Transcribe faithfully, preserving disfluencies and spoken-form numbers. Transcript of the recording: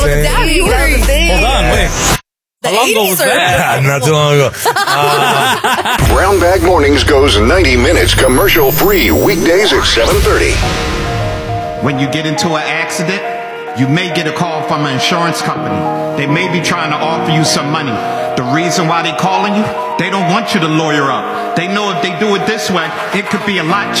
Daddy, Hold on, wait. How long ago was that? Not too long ago. Uh, Brown Bag Mornings goes ninety minutes commercial free weekdays at seven thirty. When you get into an accident, you may get a call from an insurance company. They may be trying to offer you some money. The reason why they're calling you, they don't want you to lawyer up. They know if they do it this way, it could be a lot cheaper.